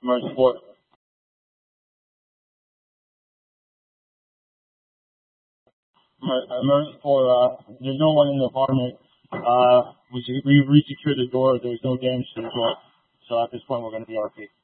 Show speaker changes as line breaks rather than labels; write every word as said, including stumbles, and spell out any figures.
emergency support. Emergency support, uh, there's no one in the apartment. Uh, we, we re-secured the door. There's no damage to the door. So at this point, we're going to be R P.